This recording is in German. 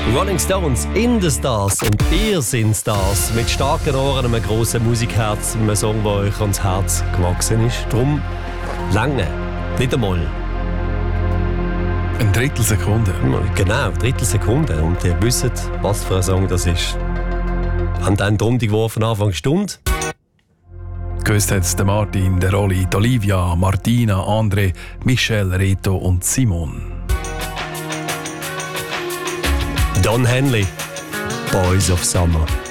Rolling Stones in the Stars und ihr sind Stars. Mit starken Ohren, einem grossen Musikherz, einem Song, der euch ans Herz gewachsen ist. Drum lange, nicht einmal. Ein Drittelsekunde. Genau, Drittelsekunde. Und ihr wisst, was für ein Song das ist. Haben dann die Runde geworfen, Anfang der Stunde. Gewusst hat der Martin, der Rolli, die Olivia, Martina, André, Michelle, Reto und Simon. Don Henley, Boys of Summer.